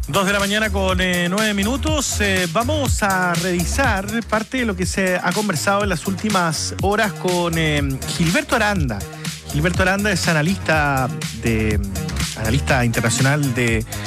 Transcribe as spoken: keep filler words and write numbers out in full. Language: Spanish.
Dos de la mañana con eh, nueve minutos. Eh, vamos a revisar parte de lo que se ha conversado en las últimas horas con eh, Gilberto Aranda. Gilberto Aranda es analista de analista internacional de